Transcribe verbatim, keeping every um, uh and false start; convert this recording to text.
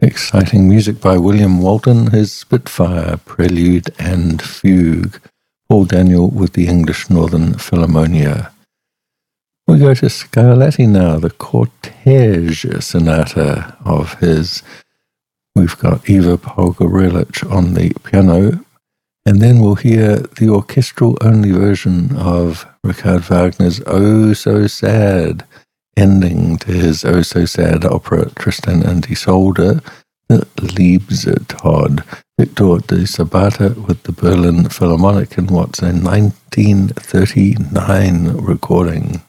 Exciting music by William Walton, his Spitfire Prelude and Fugue. Paul Daniel with the English Northern Philharmonia. We go to Scarlatti now, the Cortege Sonata of his. We've got Ivo Pogorelic on the piano, and then we'll hear the orchestral-only version of Richard Wagner's Oh So Sad, ending to his Oh So Sad opera Tristan and Isolde, the Liebestod. Victor de Sabata with the Berlin Philharmonic in what's a nineteen thirty-nine recording.